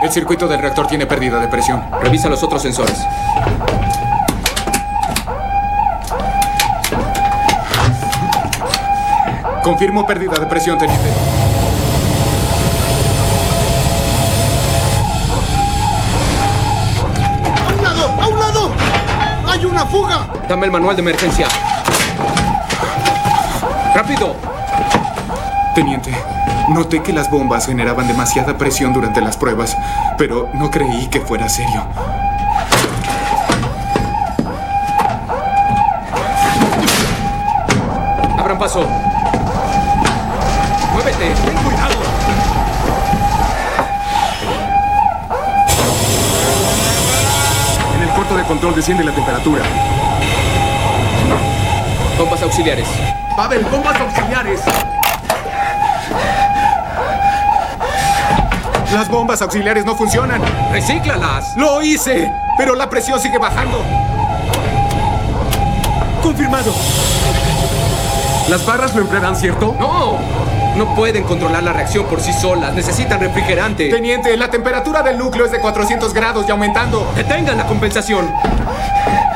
El circuito del reactor tiene pérdida de presión. Revisa los otros sensores. Confirmo pérdida de presión, teniente. ¡A un lado! ¡A un lado! ¡Hay una fuga! Dame el manual de emergencia. ¡Rápido! Teniente, noté que las bombas generaban demasiada presión durante las pruebas, pero no creí que fuera serio. Abran paso. ¡Muévete! ¡Ten cuidado! En el corto de control desciende la temperatura. Bombas auxiliares. Pavel, bombas auxiliares. Las bombas auxiliares no funcionan. ¡Recíclalas! ¡Lo hice! Pero la presión sigue bajando. Confirmado. Las barras lo emplearán, ¿cierto? ¡No! No pueden controlar la reacción por sí solas. Necesitan refrigerante. Teniente, la temperatura del núcleo es de 400 grados y aumentando. ¡Detengan la compensación!